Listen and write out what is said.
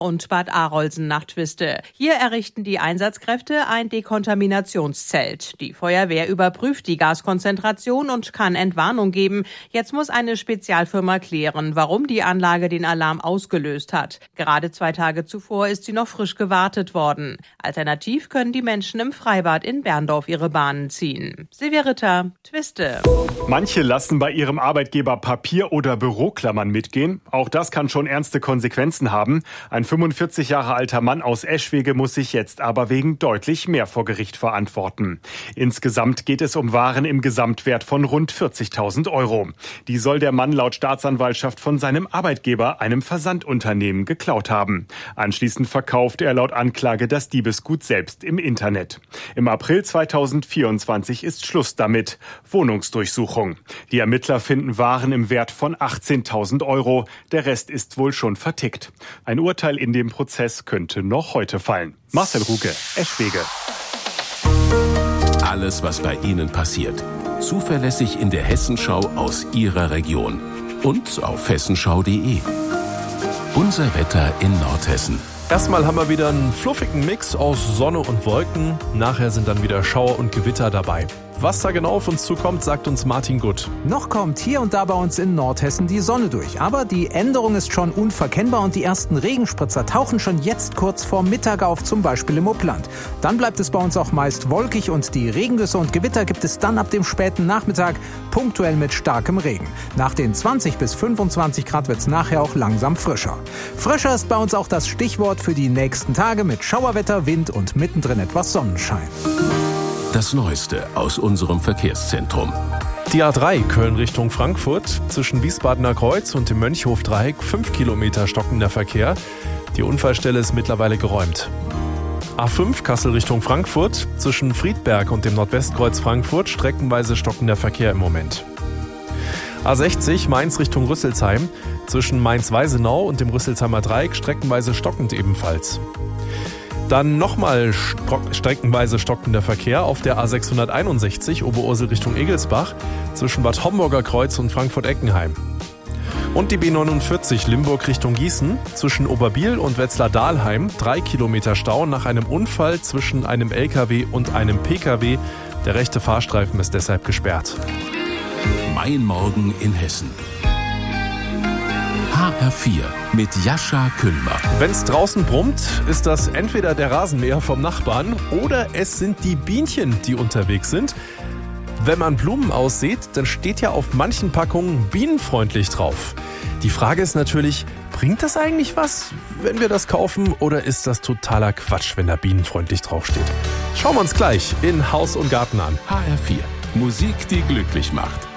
und Bad Arolsen nach Twiste. Hier errichten die Einsatzkräfte ein Dekontaminationszelt. Die Feuerwehr überprüft die Gaskonzentration und kann Entwarnung geben. Jetzt muss eine Spezialfirma klären, warum die Anlage den Alarm ausgelöst hat. Gerade 2 Tage zuvor ist sie noch frisch gewartet worden. Alternativ können die Menschen im Freibad in Berndorf ihre Bahnen ziehen. Silvia Ritter, Twiste. Manche lassen bei ihrem Arbeitgeber Papier- oder Büroklammern mitgehen. Auch das kann schon ernste Konsequenzen haben. Ein 45 Jahre alter Mann aus Eschwege muss sich jetzt aber wegen deutlich mehr vor Gericht verantworten. Insgesamt geht es um Waren im Gesamtwert von rund 40.000 Euro. Die soll der Mann laut Staatsanwaltschaft von seinem Arbeitgeber, einem Versandunternehmen, geklaut haben. Anschließend verkaufte er laut Anklage das Diebesgut selbst im Internet. Im April 2024 ist Schluss damit. Wohnungsdurchsuchung. Die Ermittler finden Waren im Wert von 18.000 Euro. Der Rest ist wohl schon vertickt. Ein Urteil in dem Prozess könnte noch heute fallen. Marcel Ruge, Eschwege. Alles, was bei Ihnen passiert. Zuverlässig in der Hessenschau aus Ihrer Region. Und auf hessenschau.de. Unser Wetter in Nordhessen. Erstmal haben wir wieder einen fluffigen Mix aus Sonne und Wolken. Nachher sind dann wieder Schauer und Gewitter dabei. Was da genau auf uns zukommt, sagt uns Martin Gutt. Noch kommt hier und da bei uns in Nordhessen die Sonne durch. Aber die Änderung ist schon unverkennbar und die ersten Regenspritzer tauchen schon jetzt kurz vor Mittag auf, zum Beispiel im Upland. Dann bleibt es bei uns auch meist wolkig und die Regengüsse und Gewitter gibt es dann ab dem späten Nachmittag, punktuell mit starkem Regen. Nach den 20 bis 25 Grad wird es nachher auch langsam frischer. Frischer ist bei uns auch das Stichwort für die nächsten Tage mit Schauerwetter, Wind und mittendrin etwas Sonnenschein. Das Neueste aus unserem Verkehrszentrum. Die A3 Köln Richtung Frankfurt, zwischen Wiesbadener Kreuz und dem Mönchhof-Dreieck 5 Kilometer stockender Verkehr. Die Unfallstelle ist mittlerweile geräumt. A5 Kassel Richtung Frankfurt, zwischen Friedberg und dem Nordwestkreuz Frankfurt streckenweise stockender Verkehr im Moment. A60 Mainz Richtung Rüsselsheim, zwischen Mainz-Weisenau und dem Rüsselsheimer Dreieck streckenweise stockend ebenfalls. Dann nochmal streckenweise stockender Verkehr auf der A661 Oberursel Richtung Egelsbach zwischen Bad Homburger Kreuz und Frankfurt-Eckenheim. Und die B49 Limburg Richtung Gießen zwischen Oberbiel und Wetzlar-Dahlheim 3 Kilometer Stau nach einem Unfall zwischen einem LKW und einem PKW. Der rechte Fahrstreifen ist deshalb gesperrt. Mein Morgen in Hessen. HR4 mit Jascha Kühlmer. Wenn es draußen brummt, ist das entweder der Rasenmäher vom Nachbarn oder es sind die Bienchen, die unterwegs sind. Wenn man Blumen aussät, dann steht ja auf manchen Packungen bienenfreundlich drauf. Die Frage ist natürlich, bringt das eigentlich was, wenn wir das kaufen, oder ist das totaler Quatsch, wenn da bienenfreundlich draufsteht? Schauen wir uns gleich in Haus und Garten an. HR4, Musik, die glücklich macht.